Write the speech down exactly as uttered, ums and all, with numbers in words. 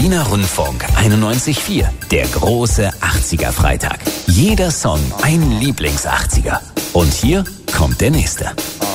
Berliner Rundfunk einundneunzig Komma vier. Der große achtziger-Freitag. Jeder Song ein Lieblings-achtziger. Und hier kommt der nächste.